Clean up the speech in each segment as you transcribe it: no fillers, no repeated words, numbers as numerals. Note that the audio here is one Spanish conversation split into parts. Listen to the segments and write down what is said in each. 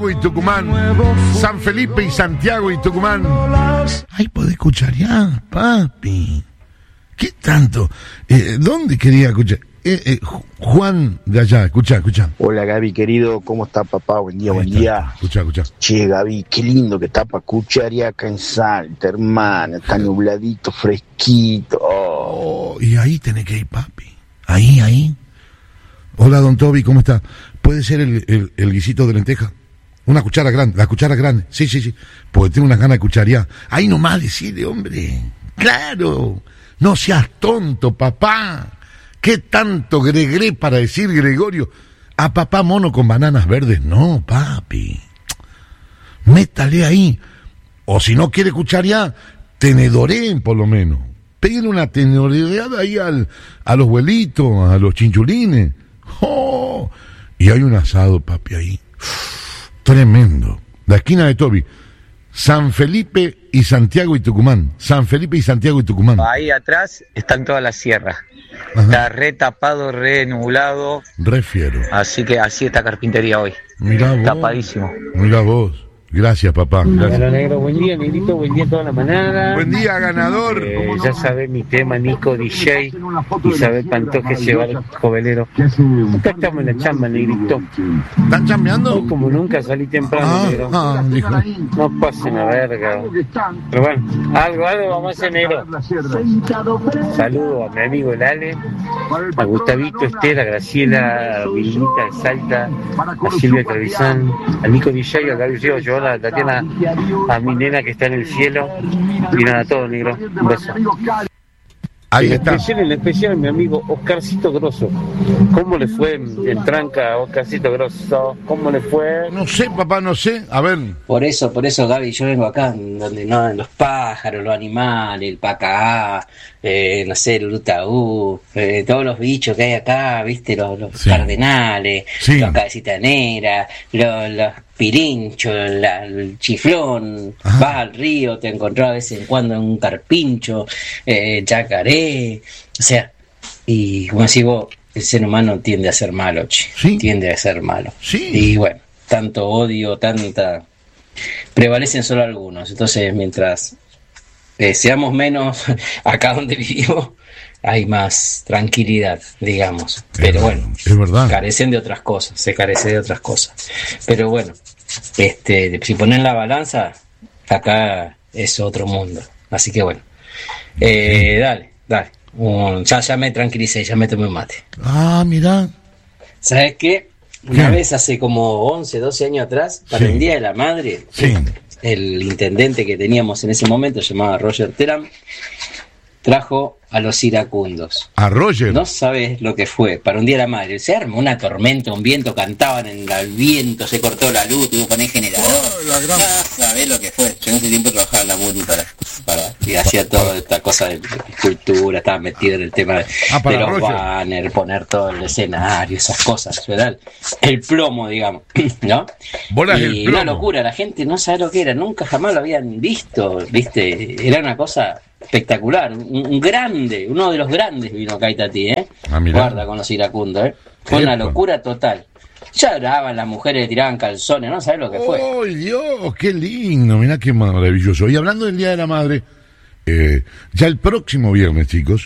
y Tucumán, San Felipe y Santiago y Tucumán. Ay, podés escuchar ya, papi. ¿Qué tanto? ¿Dónde quería escuchar? Juan de allá, escucha. Hola Gaby, querido, ¿cómo está papá? Buen día, buen día. Escucha. Che Gaby, qué lindo que está para escuchar y acá en Salta, hermano. Está nubladito, fresquito. Oh, y ahí tenés que ir, papi. Ahí. Hola, don Toby, ¿cómo está? ¿Puede ser el guisito de lenteja? Una cuchara grande, la cuchara grande. Sí. Porque tengo unas ganas de cucharear. Ahí nomás decirle, hombre. Claro. No seas tonto, papá. ¿Qué tanto gregré para decir Gregorio? A papá mono con bananas verdes. No, papi. Métale ahí. O si no quiere cucharear, tenedoreen por lo menos. Pégale una tenedoreada ahí a los abuelitos, a los chinchulines. Oh, y hay un asado, papi, ahí. Tremendo. La esquina de Toby. San Felipe y Santiago y Tucumán. Ahí atrás están todas las sierras. Ajá. Está re tapado, re nublado. Re fiero. Así que así está carpintería hoy. Mirá vos. Tapadísimo. Mirá vos. Gracias, papá. Gracias. Hola, negro, buen día, negrito, buen día toda la manada. Buen día, ganador. Ya sabés mi tema, Nico DJ, Isabel Pantoje, llevar el jovelero. Acá estamos en la chamba, negrito. ¿Están chambeando? Hoy como nunca salí temprano, negro. Dijo. No pasen a verga. Pero bueno, algo vamos a hacer, negro. Saludo a mi amigo el Ale, a Gustavito, Esther, a Graciela, a Vilita de Salta, a Silvia Trevisan, a Nico DJ, a Gaby Río, a Tatiana, a mi nena que está en el cielo, y nada, todo, negro. Un beso. Ahí está. En especial a mi amigo Oscarcito Grosso. ¿Cómo le fue en tranca a Oscarcito Grosso? ¿Cómo le fue? No sé, papá, no sé. A ver. Por eso, Gaby, yo vengo acá donde no, los pájaros, los animales, el pacá, no sé, el urutaú, todos los bichos que hay acá, viste, los Sí. cardenales, Sí. los cabecitas negras, los pirinchos, el chiflón. Ajá. Vas al río, te encontrás de vez en cuando un carpincho, yacaré, o sea, y como decís vos, el ser humano tiende a ser malo, Sí. tiende a ser malo. Sí. Y bueno, tanto odio, prevalecen solo algunos. Entonces, mientras seamos menos acá donde vivimos, hay más tranquilidad, digamos. Pero bueno, es verdad. carecen de otras cosas, se carece de otras cosas. Pero bueno, si ponen la balanza, acá es otro mundo. Así que bueno, dale. Ya me tranquilicé, ya me tomé un mate. Ah, mirá. ¿Sabes qué? Una ¿Qué? vez hace como 11, 12 años atrás, para Sí. el Día de la Madre, Sí. el intendente que teníamos en ese momento, llamado Roger Teram, trajo a los iracundos. A Roger. No sabes lo que fue para un Día de la Madre. Se armó una tormenta, un viento, cantaban en el viento, se cortó la luz, tuvo que poner generador. No sabés lo que fue. Yo en ese tiempo trabajaba en la MUNI y hacía toda esta cosa de cultura, estaba metido en el tema de para los Roger. banners, poner todo el escenario, esas cosas, ¿verdad? El plomo, digamos, ¿no? Bolas Y el plomo. una locura, la gente no sabe lo que era, nunca jamás lo habían visto, ¿viste? Era una cosa espectacular, un grande, uno de los grandes vino acá a Itatí, Ah, mirá. guarda con los iracundos, fue una Epa. locura total. Lloraban las mujeres, le tiraban calzones, no sabes lo que fue. ¡Ay, Dios! ¡Qué lindo! Mirá qué maravilloso. Y hablando del Día de la Madre, ya el próximo viernes, chicos,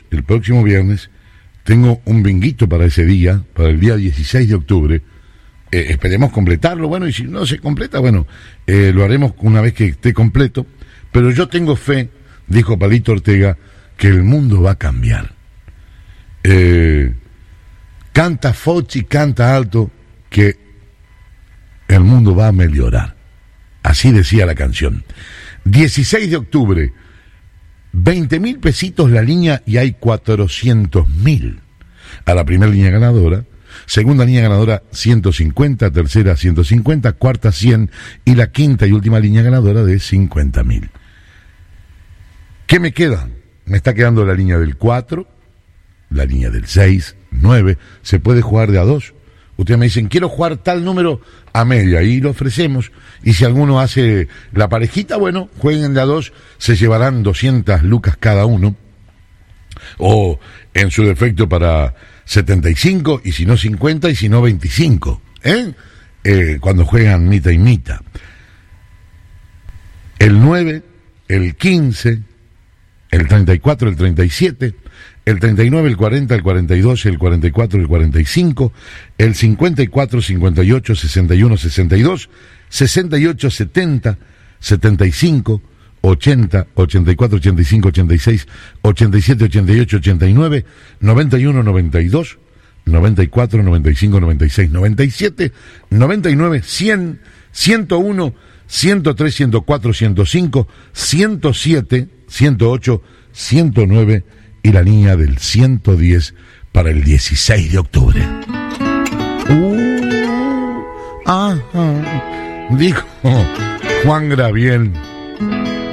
tengo un binguito para ese día, para el día 16 de octubre. Esperemos completarlo, bueno, y si no se completa, bueno, lo haremos una vez que esté completo. Pero yo tengo fe, dijo Palito Ortega, que el mundo va a cambiar. Canta Fauci, canta alto, que el mundo va a mejorar. Así decía la canción. 16 de octubre, 20.000 pesitos la línea y hay 400.000. A la primera línea ganadora, segunda línea ganadora 150, tercera 150, cuarta 100 y la quinta y última línea ganadora de 50.000. ¿Qué me queda? Me está quedando la línea del 4, la línea del 6, 9, se puede jugar de a 2. Ustedes me dicen, quiero jugar tal número a media, y lo ofrecemos. Y si alguno hace la parejita, bueno, jueguen de a 2, se llevarán 200 lucas cada uno. O, en su defecto, para 75, y si no 50, y si no 25. cuando juegan mitad y mitad. El 9, el 15, el 34, el 37, el 39, el 40, el 42, el 44, el 45, el 54, 58, 61, 62, 68, 70, 75, 80, 84, 85, 86, 87, 88, 89, 91, 92, 94, 95, 96, 97, 99, 100, 101, 103, 104, 105, 107, 108, 109 y la niña del 110 para el 16 de octubre. Dijo Juan Graviel.